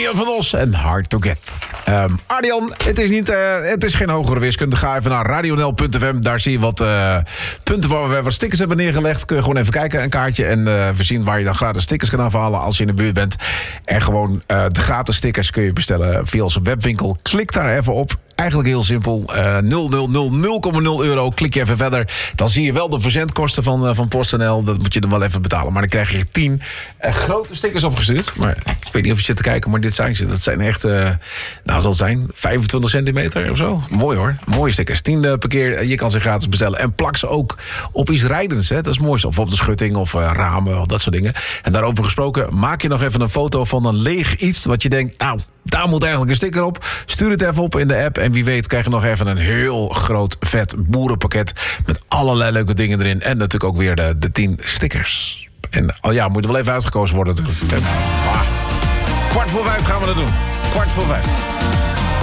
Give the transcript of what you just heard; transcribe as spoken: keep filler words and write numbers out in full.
Arjan van Os en Hard to Get. Um, Arjan, het is, niet, uh, het is geen hogere wiskunde. Ga even naar radionl punt f m. Daar zie je wat uh, punten waar we wat stickers hebben neergelegd. Kun je gewoon even kijken, een kaartje. En uh, we zien waar je dan gratis stickers kan afhalen als je in de buurt bent. En gewoon uh, de gratis stickers kun je bestellen via onze webwinkel. Klik daar even op. Eigenlijk heel simpel. Uh, nul komma nul euro. Klik je even verder. Dan zie je wel de verzendkosten van, uh, van PostNL. Dat moet je dan wel even betalen. Maar dan krijg je tien uh, grote stickers opgestuurd. Maar ik weet niet of je zit te kijken, maar dit zijn ze. Dat zijn echt, uh, nou zal het zijn, vijfentwintig centimeter of zo. Mooi hoor. Mooie stickers. tien uh, per keer. Je kan ze gratis bestellen. En plak ze ook op iets rijdends. Hè. Dat is mooi. Of op de schutting of uh, ramen. Of dat soort dingen. En daarover gesproken, maak je nog even een foto van een leeg iets. Wat je denkt, nou, daar moet eigenlijk een sticker op. Stuur het even op in de app. En wie weet krijg je nog even een heel groot vet boerenpakket. Met allerlei leuke dingen erin. En natuurlijk ook weer de, de tien stickers. En oh ja, moet er wel even uitgekozen worden natuurlijk. Ah, kwart voor vijf gaan we dat doen. Kwart voor vijf.